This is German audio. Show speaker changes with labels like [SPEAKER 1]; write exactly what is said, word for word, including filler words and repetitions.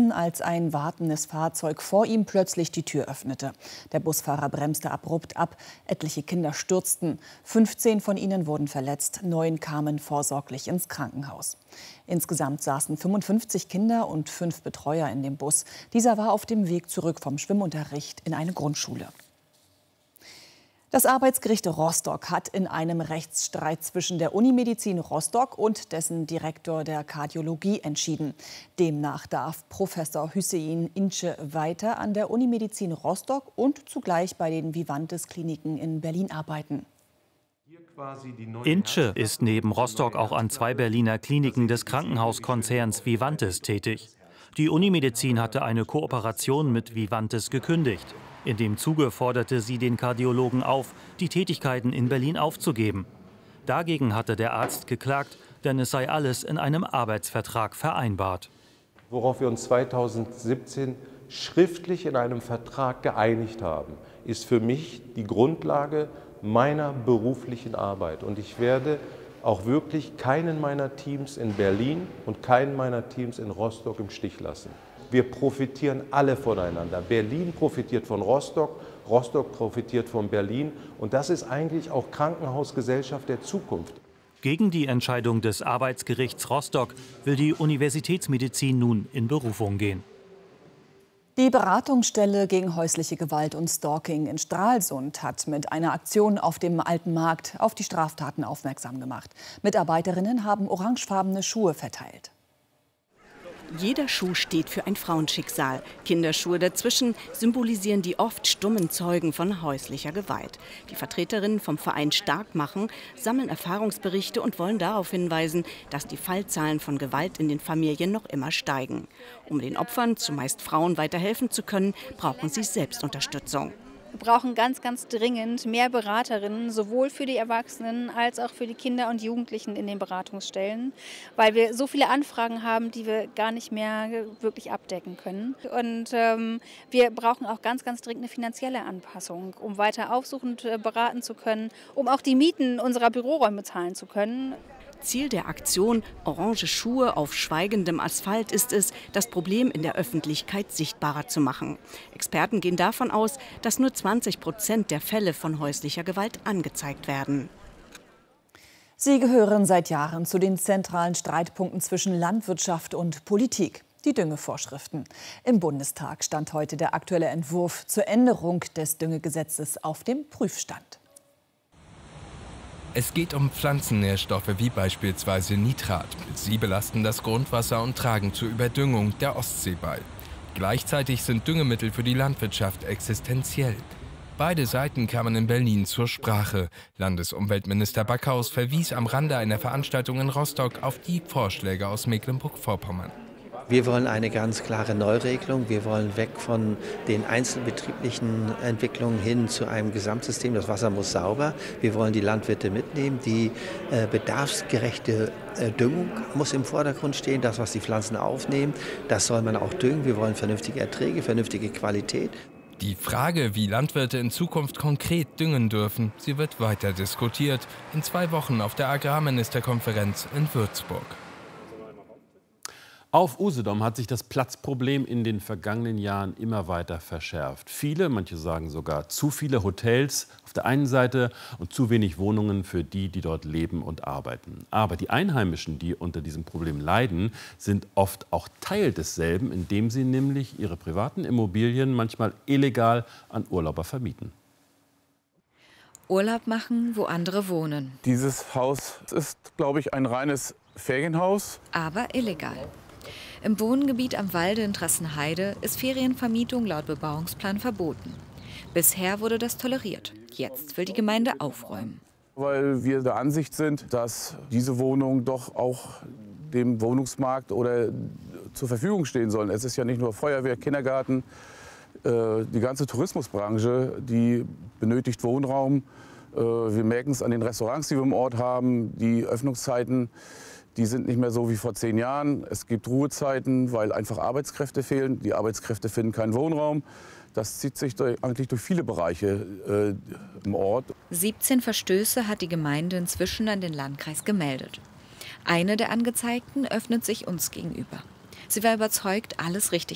[SPEAKER 1] gerissen, als ein wartendes Fahrzeug vor ihm plötzlich die Tür öffnete. Der Busfahrer bremste abrupt ab, etliche Kinder stürzten. fünfzehn von ihnen wurden verletzt, neun kamen vorsorglich ins Krankenhaus. Insgesamt saßen fünfundfünfzig Kinder und fünf Betreuer in dem Bus. Dieser war auf dem Weg zurück vom Schwimmunterricht in eine Grundschule. Das Arbeitsgericht Rostock hat in einem Rechtsstreit zwischen der Unimedizin Rostock und dessen Direktor der Kardiologie entschieden. Demnach darf Professor Hüseyin İnce weiter an der Unimedizin Rostock und zugleich bei den Vivantes-Kliniken in Berlin arbeiten.
[SPEAKER 2] İnce ist neben Rostock auch an zwei Berliner Kliniken des Krankenhauskonzerns Vivantes tätig. Die Unimedizin hatte eine Kooperation mit Vivantes gekündigt. In dem Zuge forderte sie den Kardiologen auf, die Tätigkeiten in Berlin aufzugeben. Dagegen hatte der Arzt geklagt, denn es sei alles in einem Arbeitsvertrag vereinbart.
[SPEAKER 3] Worauf wir uns zweitausendsiebzehn schriftlich in einem Vertrag geeinigt haben, ist für mich die Grundlage meiner beruflichen Arbeit. Und ich werde auch wirklich keinen meiner Teams in Berlin und keinen meiner Teams in Rostock im Stich lassen. Wir profitieren alle voneinander. Berlin profitiert von Rostock, Rostock profitiert von Berlin. Und das ist eigentlich auch Krankenhausgesellschaft der Zukunft.
[SPEAKER 2] Gegen die Entscheidung des Arbeitsgerichts Rostock will die Universitätsmedizin nun in Berufung gehen.
[SPEAKER 1] Die Beratungsstelle gegen häusliche Gewalt und Stalking in Stralsund hat mit einer Aktion auf dem Alten Markt auf die Straftaten aufmerksam gemacht. Mitarbeiterinnen haben orangefarbene Schuhe verteilt.
[SPEAKER 4] Jeder Schuh steht für ein Frauenschicksal. Kinderschuhe dazwischen symbolisieren die oft stummen Zeugen von häuslicher Gewalt. Die Vertreterinnen vom Verein Stark machen sammeln Erfahrungsberichte und wollen darauf hinweisen, dass die Fallzahlen von Gewalt in den Familien noch immer steigen. Um den Opfern, zumeist Frauen, weiterhelfen zu können, brauchen sie Selbstunterstützung.
[SPEAKER 5] Wir brauchen ganz, ganz dringend mehr Beraterinnen, sowohl für die Erwachsenen als auch für die Kinder und Jugendlichen in den Beratungsstellen, weil wir so viele Anfragen haben, die wir gar nicht mehr wirklich abdecken können. Und ähm, wir brauchen auch ganz, ganz dringend eine finanzielle Anpassung, um weiter aufsuchend äh, beraten zu können, um auch die Mieten unserer Büroräume zahlen zu können.
[SPEAKER 4] Ziel der Aktion Orange Schuhe auf schweigendem Asphalt ist es, das Problem in der Öffentlichkeit sichtbarer zu machen. Experten gehen davon aus, dass nur zwanzig Prozent der Fälle von häuslicher Gewalt angezeigt werden.
[SPEAKER 1] Sie gehören seit Jahren zu den zentralen Streitpunkten zwischen Landwirtschaft und Politik. Die Düngevorschriften. Im Bundestag stand heute der aktuelle Entwurf zur Änderung des Düngegesetzes auf dem Prüfstand.
[SPEAKER 6] Es geht um Pflanzennährstoffe wie beispielsweise Nitrat. Sie belasten das Grundwasser und tragen zur Überdüngung der Ostsee bei. Gleichzeitig sind Düngemittel für die Landwirtschaft existenziell. Beide Seiten kamen in Berlin zur Sprache. Landesumweltminister Backhaus verwies am Rande einer Veranstaltung in Rostock auf die Vorschläge aus Mecklenburg-Vorpommern.
[SPEAKER 7] Wir wollen eine ganz klare Neuregelung. Wir wollen weg von den einzelbetrieblichen Entwicklungen hin zu einem Gesamtsystem. Das Wasser muss sauber. Wir wollen die Landwirte mitnehmen. Die äh, bedarfsgerechte äh, Düngung muss im Vordergrund stehen. Das, was die Pflanzen aufnehmen, das soll man auch düngen. Wir wollen vernünftige Erträge, vernünftige Qualität.
[SPEAKER 6] Die Frage, wie Landwirte in Zukunft konkret düngen dürfen, sie wird weiter diskutiert. In zwei Wochen auf der Agrarministerkonferenz in Würzburg.
[SPEAKER 8] Auf Usedom hat sich das Platzproblem in den vergangenen Jahren immer weiter verschärft. Viele, manche sagen sogar zu viele Hotels auf der einen Seite und zu wenig Wohnungen für die, die dort leben und arbeiten. Aber die Einheimischen, die unter diesem Problem leiden, sind oft auch Teil desselben, indem sie nämlich ihre privaten Immobilien manchmal illegal an Urlauber vermieten.
[SPEAKER 9] Urlaub machen, wo andere wohnen.
[SPEAKER 10] Dieses Haus ist, glaube ich, ein reines Ferienhaus.
[SPEAKER 9] Aber illegal. Im Wohngebiet am Walde in Trassenheide ist Ferienvermietung laut Bebauungsplan verboten. Bisher wurde das toleriert. Jetzt will die Gemeinde aufräumen.
[SPEAKER 10] Weil wir der Ansicht sind, dass diese Wohnungen doch auch dem Wohnungsmarkt oder zur Verfügung stehen sollen. Es ist ja nicht nur Feuerwehr, Kindergarten, äh, die ganze Tourismusbranche, die benötigt Wohnraum. Äh, wir merken es an den Restaurants, die wir im Ort haben, die Öffnungszeiten. Die sind nicht mehr so wie vor zehn Jahren. Es gibt Ruhezeiten, weil einfach Arbeitskräfte fehlen. Die Arbeitskräfte finden keinen Wohnraum. Das zieht sich durch, eigentlich durch viele Bereiche äh, im Ort.
[SPEAKER 9] siebzehn Verstöße hat die Gemeinde inzwischen an den Landkreis gemeldet. Eine der Angezeigten öffnet sich uns gegenüber. Sie war überzeugt, alles richtig